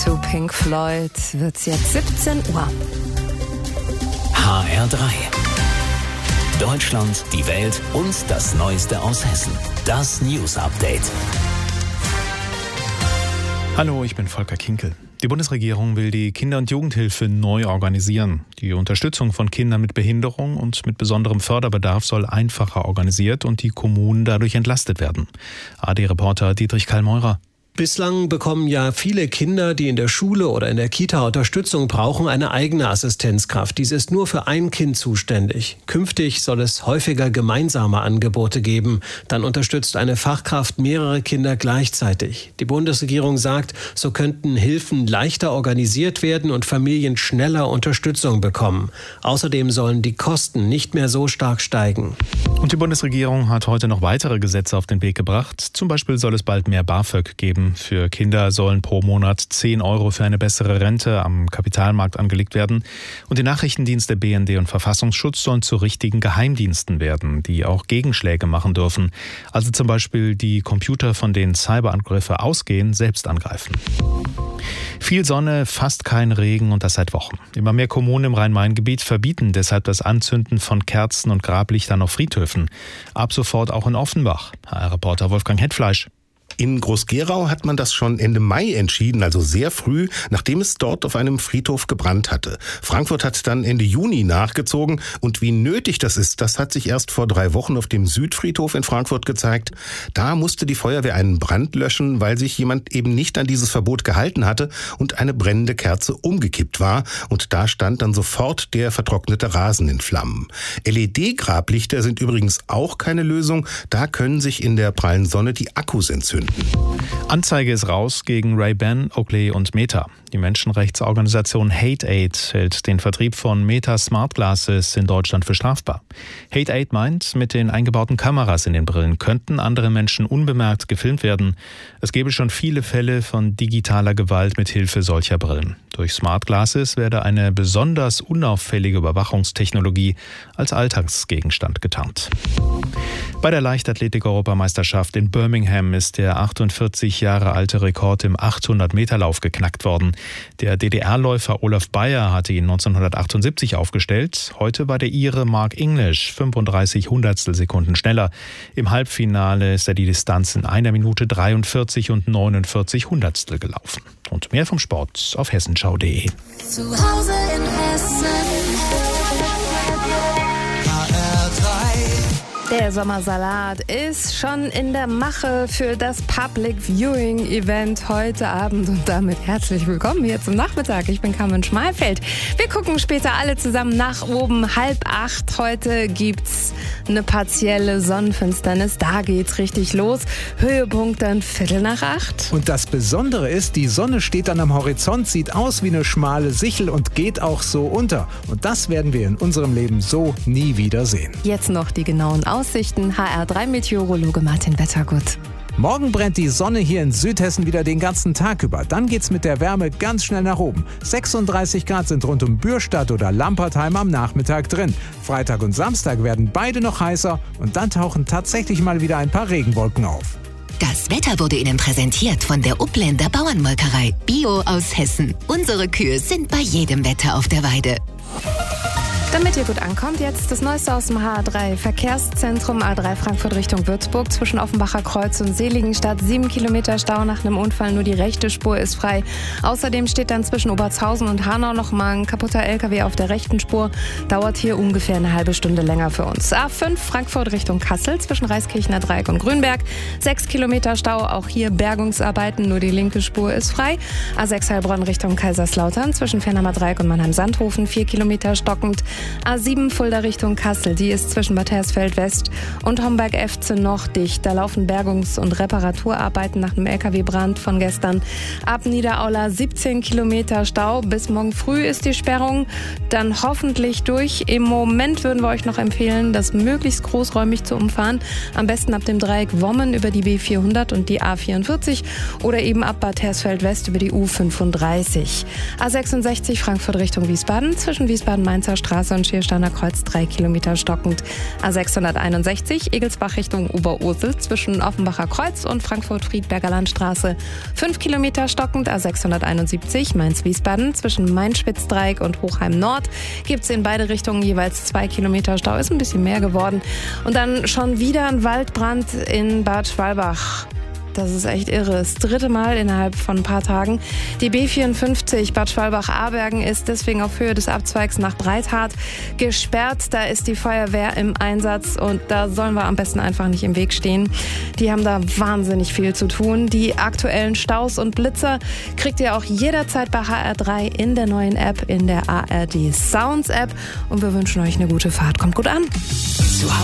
to Pink Floyd wird's jetzt 17 Uhr. HR3. Deutschland, die Welt und das Neueste aus Hessen. Das News Update. Hallo, ich bin Volker Kinkel. Die Bundesregierung will die Kinder- und Jugendhilfe neu organisieren. Die Unterstützung von Kindern mit Behinderung und mit besonderem Förderbedarf soll einfacher organisiert und die Kommunen dadurch entlastet werden. AD-Reporter Dietrich Kallmeurer. Bislang bekommen ja viele Kinder, die in der Schule oder in der Kita Unterstützung brauchen, eine eigene Assistenzkraft. Dies ist nur für ein Kind zuständig. Künftig soll es häufiger gemeinsame Angebote geben. Dann unterstützt eine Fachkraft mehrere Kinder gleichzeitig. Die Bundesregierung sagt, so könnten Hilfen leichter organisiert werden und Familien schneller Unterstützung bekommen. Außerdem sollen die Kosten nicht mehr so stark steigen. Und die Bundesregierung hat heute noch weitere Gesetze auf den Weg gebracht. Zum Beispiel soll es bald mehr BAföG geben. Für Kinder sollen pro Monat 10 € für eine bessere Rente am Kapitalmarkt angelegt werden. Und die Nachrichtendienste BND und Verfassungsschutz sollen zu richtigen Geheimdiensten werden, die auch Gegenschläge machen dürfen. Also zum Beispiel die Computer, von denen Cyberangriffe ausgehen, selbst angreifen. Viel Sonne, fast kein Regen und das seit Wochen. Immer mehr Kommunen im Rhein-Main-Gebiet verbieten deshalb das Anzünden von Kerzen und Grablichtern auf Friedhöfen. Ab sofort auch in Offenbach. HR-Reporter Wolfgang Hetfleisch. In Groß-Gerau hat man das schon Ende Mai entschieden, also sehr früh, nachdem es dort auf einem Friedhof gebrannt hatte. Frankfurt hat dann Ende Juni nachgezogen und wie nötig das ist, das hat sich erst vor 3 Wochen auf dem Südfriedhof in Frankfurt gezeigt. Da musste die Feuerwehr einen Brand löschen, weil sich jemand eben nicht an dieses Verbot gehalten hatte und eine brennende Kerze umgekippt war. Und da stand dann sofort der vertrocknete Rasen in Flammen. LED-Grablichter sind übrigens auch keine Lösung. Da können sich in der prallen Sonne die Akkus entzünden. Anzeige ist raus gegen Ray-Ban, Oakley und Meta. Die Menschenrechtsorganisation Hate Aid hält den Vertrieb von Meta Smart Glasses in Deutschland für strafbar. Hate Aid meint, mit den eingebauten Kameras in den Brillen könnten andere Menschen unbemerkt gefilmt werden. Es gäbe schon viele Fälle von digitaler Gewalt mit Hilfe solcher Brillen. Durch Smart Glasses werde eine besonders unauffällige Überwachungstechnologie als Alltagsgegenstand getarnt. Bei der Leichtathletik-Europameisterschaft in Birmingham ist der 48 Jahre alte Rekord im 800-Meter-Lauf geknackt worden. Der DDR-Läufer Olaf Beyer hatte ihn 1978 aufgestellt. Heute war der Ire Mark English 35 Hundertstelsekunden schneller. Im Halbfinale ist er die Distanz in 1 Minute 43 und 49 Hundertstel gelaufen. Und mehr vom Sport auf hessenschau.de. Zu Hause in Hessen. Der Sommersalat ist schon in der Mache für das Public Viewing Event heute Abend und damit herzlich willkommen hier zum Nachmittag. Ich bin Carmen Schmalfeld. Wir gucken später alle zusammen nach oben. 7:30. Heute gibt's eine partielle Sonnenfinsternis. Da geht's richtig los. Höhepunkt dann 7:45. Und das Besondere ist, die Sonne steht dann am Horizont, sieht aus wie eine schmale Sichel und geht auch so unter. Und das werden wir in unserem Leben so nie wieder sehen. Jetzt noch die genauen Aussichten. HR3-Meteorologe Martin Wettergut. Morgen brennt die Sonne hier in Südhessen wieder den ganzen Tag über. Dann geht's mit der Wärme ganz schnell nach oben. 36 Grad sind rund um Bürstadt oder Lampertheim am Nachmittag drin. Freitag und Samstag werden beide noch heißer und dann tauchen tatsächlich mal wieder ein paar Regenwolken auf. Das Wetter wurde Ihnen präsentiert von der Upländer Bauernmolkerei. Bio aus Hessen. Unsere Kühe sind bei jedem Wetter auf der Weide. Damit ihr gut ankommt, jetzt das Neueste aus dem HR3 Verkehrszentrum A3 Frankfurt Richtung Würzburg zwischen Offenbacher Kreuz und Seligenstadt. 7 Kilometer Stau nach einem Unfall, nur die rechte Spur ist frei. Außerdem steht dann zwischen Obertshausen und Hanau noch mal ein kaputter LKW auf der rechten Spur. Dauert hier ungefähr eine halbe Stunde länger für uns. A5 Frankfurt Richtung Kassel zwischen Reiskirchner Dreieck und Grünberg. 6 Kilometer Stau, auch hier Bergungsarbeiten, nur die linke Spur ist frei. A6 Heilbronn Richtung Kaiserslautern zwischen Fernheimer Dreieck und Mannheim-Sandhofen. 4 Kilometer stockend. A7 Fulda Richtung Kassel, die ist zwischen Bad Hersfeld West und Homberg-Efze noch dicht. Da laufen Bergungs- und Reparaturarbeiten nach einem LKW-Brand von gestern. Ab Niederaula 17 Kilometer Stau. Bis morgen früh ist die Sperrung dann hoffentlich durch. Im Moment würden wir euch noch empfehlen, das möglichst großräumig zu umfahren. Am besten ab dem Dreieck Wommen über die B400 und die A44 oder eben ab Bad Hersfeld West über die U35. A66 Frankfurt Richtung Wiesbaden zwischen Wiesbaden-Mainzer Straße Straße und Schiersteiner Kreuz 3 Kilometer stockend. A661 Egelsbach Richtung Oberursel zwischen Offenbacher Kreuz und Frankfurt-Friedberger Landstraße 5 Kilometer stockend. A671 Mainz-Wiesbaden zwischen Main-Spitzdreieck und Hochheim Nord gibt es in beide Richtungen jeweils 2 Kilometer Stau. Ist ein bisschen mehr geworden. Und dann schon wieder ein Waldbrand in Bad Schwalbach. Das ist echt irre. Das 3. Mal innerhalb von ein paar Tagen. Die B54 Bad Schwalbach-Abergen ist deswegen auf Höhe des Abzweigs nach Breithardt gesperrt. Da ist die Feuerwehr im Einsatz und da sollen wir am besten einfach nicht im Weg stehen. Die haben da wahnsinnig viel zu tun. Die aktuellen Staus und Blitzer kriegt ihr auch jederzeit bei HR3 in der neuen App, in der ARD Sounds App. Und wir wünschen euch eine gute Fahrt. Kommt gut an.